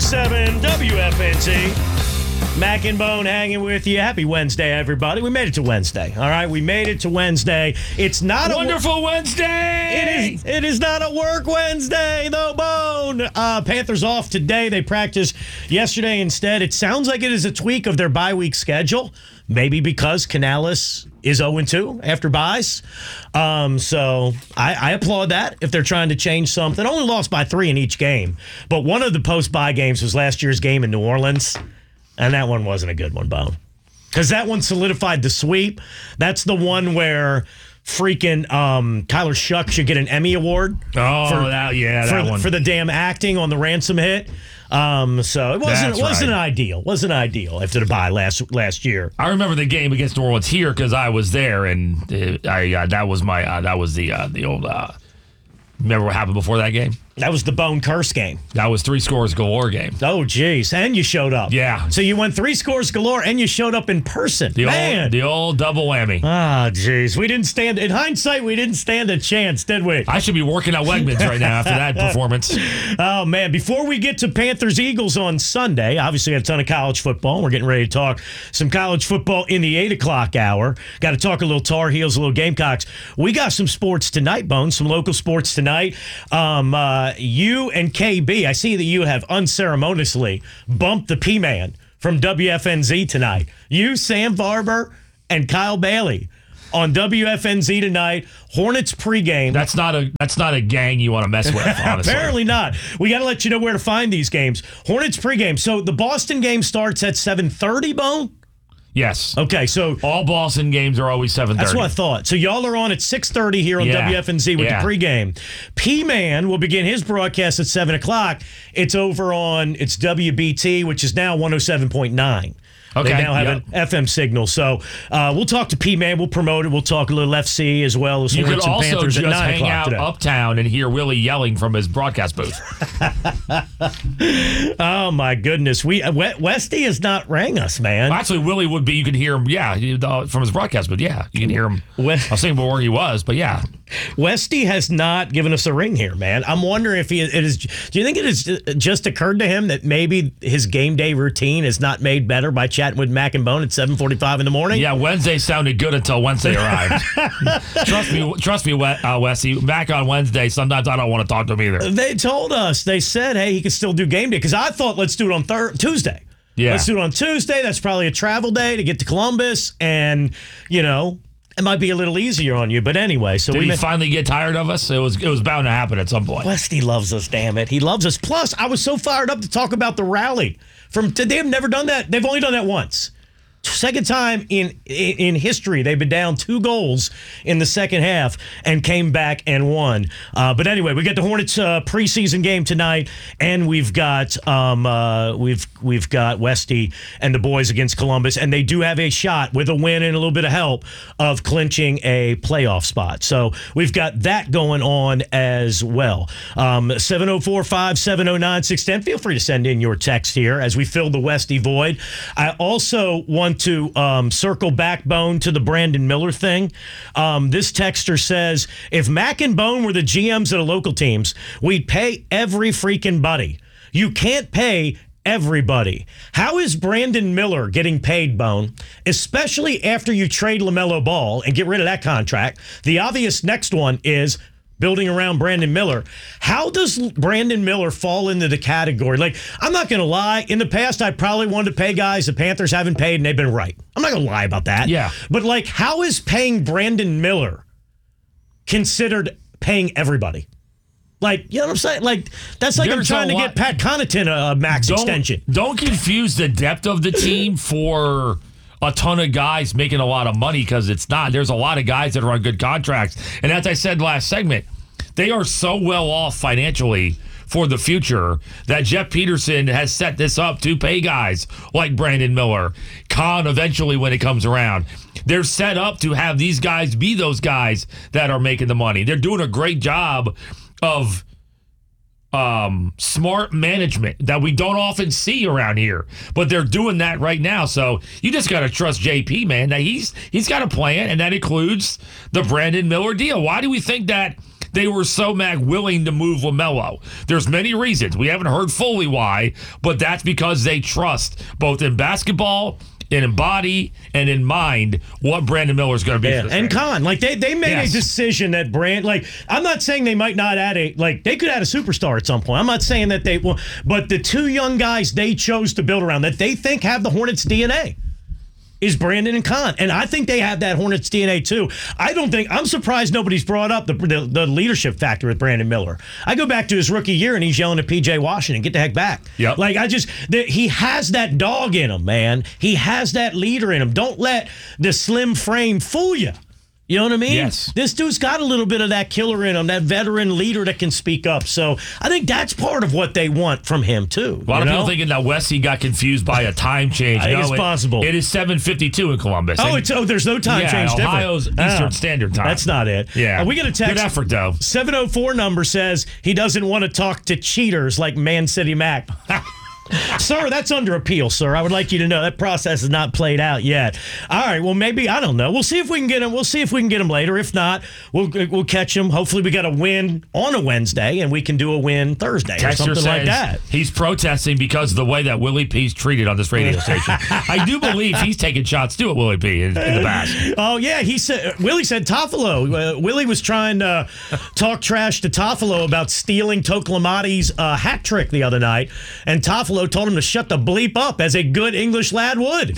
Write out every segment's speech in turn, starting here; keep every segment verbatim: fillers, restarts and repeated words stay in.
seven W F N Z. Mac and Bone hanging with you. Happy Wednesday, everybody. We made it to Wednesday. All right, we made it to Wednesday. It's not a wonderful wo- Wednesday. It is. It is not a work Wednesday, though. Bone. Uh, Panthers off today. They practiced yesterday instead. It sounds like it is a tweak of their bye week schedule. Maybe because Canales is oh and two after buys. Um, so I, I applaud that if they're trying to change something. Only lost by three in each game, but one of the post-bye games was last year's game in New Orleans. And that one wasn't a good one, Bone. Because that one solidified the sweep. That's the one where freaking um, Kyler Shuck should get an Emmy Award. Oh, for, that, yeah, for, that one. For the damn acting on the ransom hit. Um, so it wasn't That's it wasn't right. ideal. Wasn't ideal after the bye last last year. I remember the game against New Orleans here because I was there, and uh, I uh, that was my uh, that was the uh, the old. Uh, remember what happened before that game? That was the Bone Curse game. That was three scores galore game. Oh, geez. And you showed up. Yeah. So you went three scores galore and you showed up in person. The Man. old, the old double whammy. Ah, geez. We didn't stand, in hindsight, we didn't stand a chance, did we? I should be working at Wegmans right now after that performance. Oh, man. Before we get to Panthers-Eagles on Sunday, obviously, we have a ton of college football. We're getting ready to talk some college football in the eight o'clock hour. Got to talk a little Tar Heels, a little Gamecocks. We got some sports tonight, Bones, some local sports tonight. Um, uh, you and K B, I see that you have unceremoniously bumped the P-Man from W F N Z tonight. You, Sam Farber, and Kyle Bailey on W F N Z tonight. Hornets pregame. That's not a that's not a gang you want to mess with, honestly. Apparently not. We got to let you know where to find these games. Hornets pregame. So the Boston game starts at seven thirty, Bone? Yes. Okay, so all Boston games are always seven thirty. That's what I thought. So y'all are on at six thirty here on yeah. W F N Z with yeah. the pregame. P-Man will begin his broadcast at seven o'clock. It's over on, it's W B T, which is now one oh seven point nine. Okay. They now have yep. an F M signal. So uh, we'll talk to P-Man. We'll promote it. We'll talk a little F C as well as you Hornets could and also Panthers just at nine hang o'clock out today. uptown and hear Willie yelling from his broadcast booth. Oh, my goodness. We uh, Westy has not rang us, man. Well, actually, Willie would be, you can hear him, yeah, uh, from his broadcast booth. Yeah, you can hear him. West- I was thinking where he was, but yeah. Westy has not given us a ring here, man. I'm wondering if he it is. Do you think it has just occurred to him that maybe his game day routine is not made better by chatting with Mac and Bone at seven forty-five in the morning? Yeah, Wednesday sounded good until Wednesday arrived. trust me, trust me, uh, Westy. Back on Wednesday, sometimes I don't want to talk to him either. They told us. They said, hey, he could still do game day because I thought let's do it on thir- Tuesday. Yeah, let's do it on Tuesday. That's probably a travel day to get to Columbus, and you know. It might be a little easier on you, but anyway. So Did we he may- finally get tired of us? It was it was bound to happen at some point. Westy loves us, damn it. He loves us. Plus, I was so fired up to talk about the rally. From they have never done that. They've only done that once. Second time in in history they've been down two goals in the second half and came back and won. Uh, but anyway, we got the Hornets uh, preseason game tonight, and we've got um, uh, we've we've got Westy and the boys against Columbus, and they do have a shot with a win and a little bit of help of clinching a playoff spot. So we've got that going on as well. Um, seven oh four, five seven oh, nine six one oh. Feel free to send in your text here as we fill the Westy void. I also want to um, circle backbone to the Brandon Miller thing. Um, this texter says, if Mac and Bone were the G Ms of the local teams, we'd pay every freaking buddy. You can't pay everybody. How is Brandon Miller getting paid, Bone? Especially after you trade LaMelo Ball and get rid of that contract. The obvious next one is building around Brandon Miller. How does Brandon Miller fall into the category? Like, I'm not going to lie. In the past, I probably wanted to pay guys the Panthers haven't paid, and they've been right. I'm not going to lie about that. Yeah. But, like, how is paying Brandon Miller considered paying everybody? Like, you know what I'm saying? Like, that's like There's I'm trying a to lot- get Pat Connaughton a max Don't, extension. don't confuse the depth of the team for a ton of guys making a lot of money, because it's not. There's a lot of guys that are on good contracts. And as I said last segment, they are so well off financially for the future that Jeff Peterson has set this up to pay guys like Brandon Miller, Khan eventually when it comes around. They're set up to have these guys be those guys that are making the money. They're doing a great job of um, smart management that we don't often see around here, but they're doing that right now. So you just got to trust J P, man. That he's he's got a plan, and that includes the Brandon Miller deal. Why do we think that they were so mag willing to move LaMelo? There's many reasons. We haven't heard fully why, but that's because they trust both in basketball and in body and in mind what Brandon Miller is going to be. Yeah, for this and game. Con, like they, they made Yes. a decision that Brand, like I'm not saying they might not add a, like they could add a superstar at some point. I'm not saying that they will, but the two young guys they chose to build around that they think have the Hornets D N A is Brandon and Con. And I think they have that Hornets D N A too. I don't think, I'm surprised nobody's brought up the, the, the leadership factor with Brandon Miller. I go back to his rookie year and he's yelling at P J Washington, get the heck back. Yep. Like I just, the, he has that dog in him, man. He has that leader in him. Don't let the slim frame fool you. You know what I mean? Yes. This dude's got a little bit of that killer in him, that veteran leader that can speak up. So I think that's part of what they want from him, too. A lot you of know? people thinking that Wesley got confused by a time change. I think no, it's it- possible. It is seven fifty-two in Columbus. Oh, And- it's, oh, there's no time yeah, change different. Ohio's Eastern Ah, Standard Time. That's not it. Yeah. Uh, we get a text. Good effort, though. seven oh four number says he doesn't want to talk to cheaters like Man City Mac. Sir, that's under appeal, sir. I would like you to know that process is not played out yet. All right, well, maybe, I don't know. We'll see if we can get him. We'll see if we can get him later. If not, we'll we'll catch him. Hopefully, we got a win on a Wednesday, and we can do a win Thursday or Texter something says like that. he's protesting because of the way that Willie P's treated on this radio station. I do believe he's taken shots too at Willie P in, in the past. Oh yeah, he said. Willie said Toffolo. Uh, Willie was trying to talk trash to Toffolo about stealing Toklamati's uh, hat trick the other night, and Toffolo told him to shut the bleep up, as a good English lad would.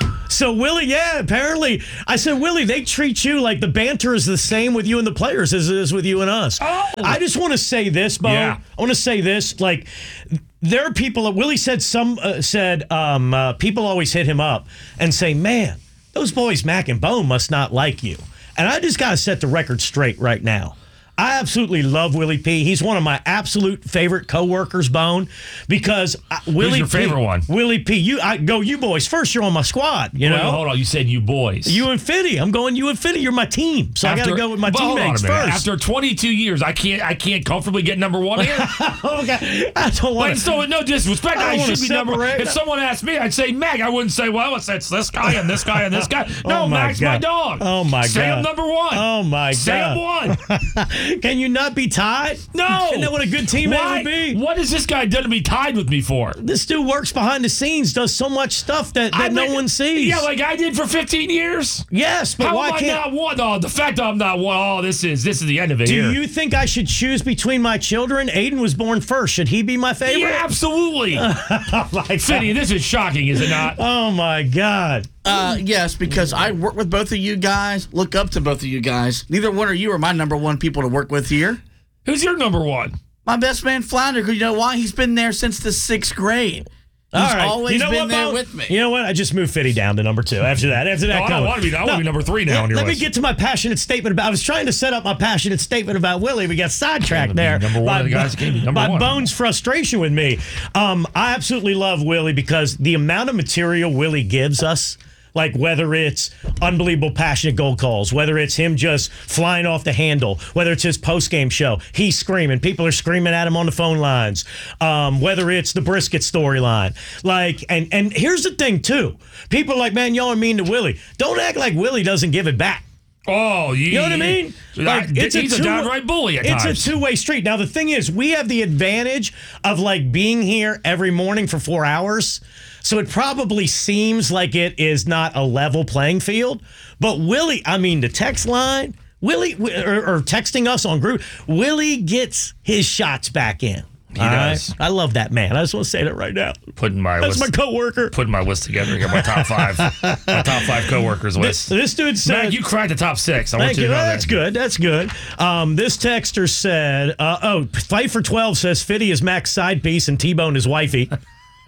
So Willie, yeah, apparently, I said, Willie, they treat you like the banter is the same with you and the players as it is with you and us. Oh. I just want to say this, Bo. Yeah. I want to say this, like. There are people that Willie said some uh, said um, uh, people always hit him up and say, man, those boys Mac and Bone must not like you. And I just got to set the record straight right now. I absolutely love Willie P. He's one of my absolute favorite coworkers, Bone, because I, Willie your P, favorite one? Willie P. You, I go you boys first. You're on my squad. You Wait, know, hold on. You said you boys. you and Fitty. I'm going you and Fitty. You're my team, so I got to go with my but hold on a teammates minute. first. After twenty-two years, I can't. I can't comfortably get number one here. Oh, God. I don't want Like, to. so no disrespect, I I, don't wanna should be number. separate. If someone asked me, I'd say Mac. I wouldn't say, well, it's, it's this guy and this guy and this guy. No, Oh, my Mac's my God. dog. Oh, my say God. I'm number one. Oh, my say God. I'm one. Can you not be tied? No. Isn't that what a good teammate Why? would be? What has this guy done to be tied with me for? This dude works behind the scenes, does so much stuff that, that I no mean, one sees. Yeah, like I did for fifteen years. yes, but How why am I can't? not one? Oh, the fact that I'm not one. Oh, this is this is the end of it Do here. you think I should choose between my children? Aiden was born first. Should he be my favorite? Yeah, absolutely. Oh my Fitty, God. this is shocking, is it not? Oh my God. Uh, yes, because I work with both of you guys, look up to both of you guys. Neither one of you are my number one people to work with here. Who's your number one? My best man Flounder, because you know why? He's been there since the sixth grade. He's All right. always you know been what, there Bo? with me. You know what? I just moved Fitty down to number two. After that, after that, No, I don't comment. want to be. I want to be number three now Let, on your let me list. get to my passionate statement about. I was trying to set up my passionate statement about Willie. We got sidetracked Be there. number one by, of the guys that gave me number by one. Bones' frustration with me. Um, I absolutely love Willie because the amount of material Willie gives us. Like whether it's unbelievable passionate goal calls, whether it's him just flying off the handle, whether it's his post-game show, he's screaming. People are screaming at him on the phone lines. Um, whether it's the brisket storyline. Like, and, and here's the thing, too. People are like, man, y'all are mean to Willie. Don't act like Willie doesn't give it back. Oh, you, You know what I mean? Like, he's a, two- downright bully at It's times. a two-way street. Now, the thing is, we have the advantage of, like, being here every morning for four hours. So it probably seems like it is not a level playing field. But Willie, I mean, the text line, Willie, or, or texting us on group, Willie gets his shots back in. He All does. right? I love that man. I just want to say that right now. Putting my That's list, my coworker. putting my list together here. My top five, my top five coworkers This, list. this dude said, Mac, you cracked the top six. I Thank want you you. to know That's that. good. That's good. Um, this texter said, uh, oh, Fight for twelve says Fitty is Mac's side piece and T-Bone is wifey.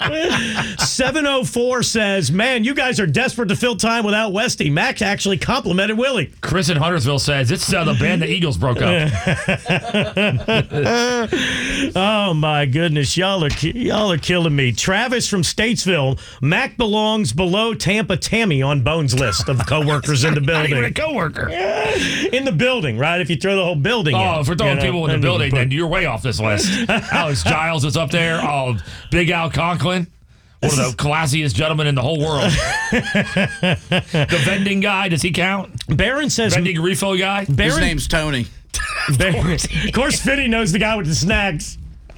seven oh four says, man, you guys are desperate to fill time without Westy. Max actually complimented Willie. Chris in Huntersville says it's uh, the band the Eagles broke up. Oh my goodness, y'all are y'all are killing me. Travis from Statesville, Mac belongs below Tampa Tammy on Bones' list of coworkers in the Not even a building. coworker. In the building, right? If you throw the whole building. Oh, in, if we're throwing you know, people in the and building, put- then you're way off this list. Alex Giles is up there. Oh, Big Al Conklin. One of the classiest gentlemen in the whole world. The vending guy, does he count? Barron says. Vending refill guy? His Barron, name's Tony. Barron, of course, Fitty knows the guy with the snacks.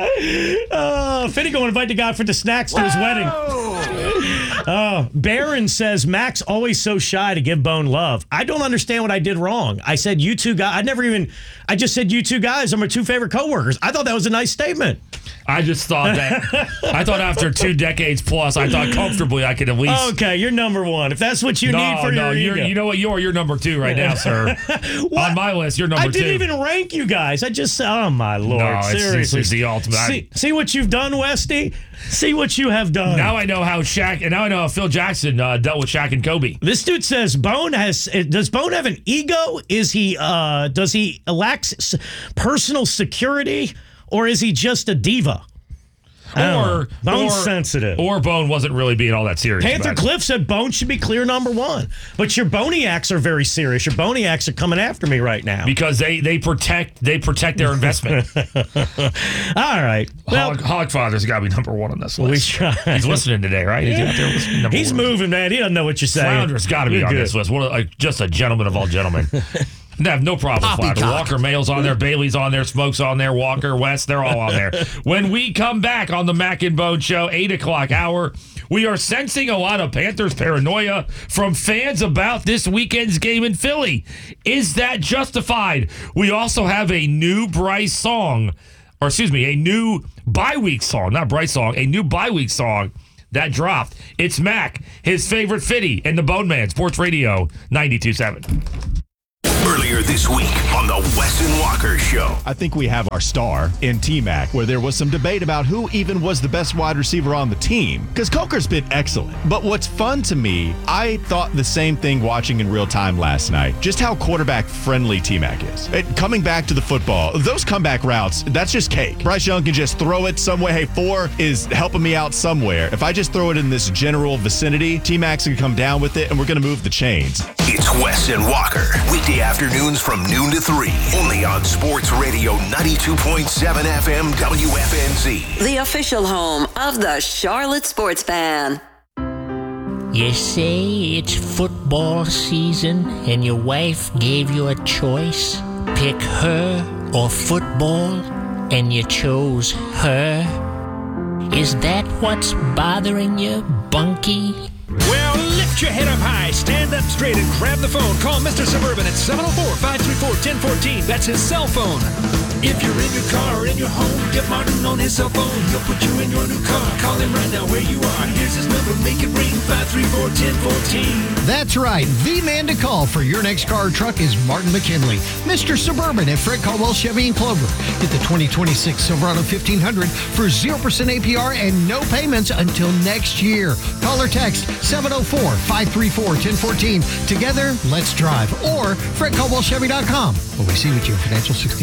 Oh, Fitty going to invite the guy for the snacks to his wedding. Oh, Barron says Mac's always so shy to give Bone love. I don't understand what I did wrong. I said you two guys. I never even. I just said you two guys are my two favorite coworkers. I thought that was a nice statement. I just thought that. I thought after two decades plus, I thought comfortably I could at least. Okay, you're number one. If that's what you no, need for no, your you're, ego. you know what? You're you're number two right now, sir. On my list, you're number I two. didn't even rank you guys. I just said, oh my lord, No, it's- seriously. this is the ultimate. See, see what you've done, Westy. See what you have done. Now I know how Shaq, and now I know how Phil Jackson uh, dealt with Shaq and Kobe. This dude says Bone has. Does Bone have an ego? Is he? Uh, does he lack s- personal security, or is he just a diva? Or Bone's or, sensitive. Or Bone wasn't really being all that serious. Panther about it. Cliff said Bone should be clear number one, but your Boniacs are very serious. Your Boniacs are coming after me right now. Because they, they protect they protect their investment. All right. Well, Hog, Hogfather's got to be number one on this we list. try. He's listening today, right? He's, out there listening, number He's one. moving, man. He doesn't know what you're saying. Flounder's got to be You're on good. this list. What a, like, just a gentleman of all gentlemen. I have no problem with Flounder. Poppycock. Walker Mayle's on there. Bailey's on there. Smoke's on there. Walker, West, they're all on there. When we come back on the Mac and Bone Show, eight o'clock hour, we are sensing a lot of Panthers paranoia from fans about this weekend's game in Philly. Is that justified? We also have a new Bryce song, or excuse me, a new bye week song, not Bryce song, a new bye week song that dropped. It's Mac, his favorite Fitty, and the Bone Man, Sports Radio ninety-two seven. Earlier this week on the Wes and Walker Show. I think we have our star in T-Mac, where there was some debate about who even was the best wide receiver on the team. Because Coker's been excellent. But what's fun to me, I thought the same thing watching in real time last night. Just how quarterback-friendly T-Mac is. It, coming back to the football, those comeback routes, that's just cake. Bryce Young can just throw it some way. Hey, four is helping me out somewhere. If I just throw it in this general vicinity, T-Mac's going to come down with it, and we're going to move the chains. It's Wes and Walker. Weekday afternoons from noon to three. Only on Sports Radio ninety-two point seven F M W F N Z. The official home of the Charlotte Sports Fan. You say it's football season and your wife gave you a choice. Pick her or football, and you chose her. Is that what's bothering you, Bunky? Well, lift your head up high, stand up straight, and grab the phone. Call Mister Suburban at seven oh four, five three four, one oh one four. That's his cell phone. If you're in your car or in your home, get Martin on his cell phone. He'll put you in your new car. Call him right now where you are. Here's his number, make it ring, five three four, one oh one four. That's right. The man to call for your next car or truck is Martin McKinley, Mister Suburban at Fred Caldwell Chevy in Clover. Get the twenty twenty-six Silverado fifteen hundred for zero percent A P R and no payments until next year. Call or text seven oh four, five three four, one oh one four. Together, let's drive. Or fred caldwell chevy dot com. Well, we see what you in financial sixty